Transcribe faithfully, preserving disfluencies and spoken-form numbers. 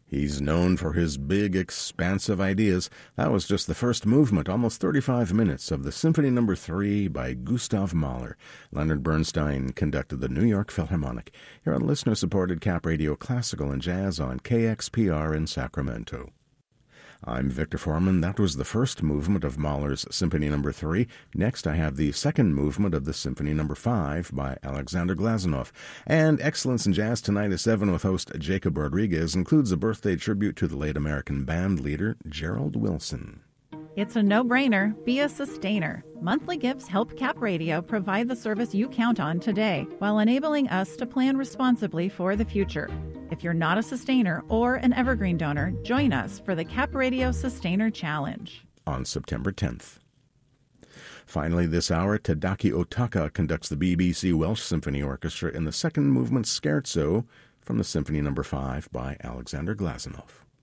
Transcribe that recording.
He's known for his big, expansive ideas. That was just the first movement, almost thirty-five minutes, of the Symphony Number three by Gustav Mahler. Leonard Bernstein conducted the New York Philharmonic. Here on listener-supported Cap Radio Classical and Jazz on K X P R in Sacramento. I'm Victor Foreman. That was the first movement of Mahler's Symphony Number three. Next, I have the second movement of the Symphony Number five by Alexander Glazunov. And Excellence in Jazz Tonight at seven with host Jacob Rodriguez includes a birthday tribute to the late American band leader Gerald Wilson. It's a no-brainer. Be a sustainer. Monthly gifts help Cap Radio provide the service you count on today while enabling us to plan responsibly for the future. If you're not a sustainer or an evergreen donor, join us for the Cap Radio Sustainer Challenge on September tenth. Finally, this hour, Tadaki Otaka conducts the B B C Welsh Symphony Orchestra in the second movement scherzo from the Symphony Number five by Alexander Glazunov.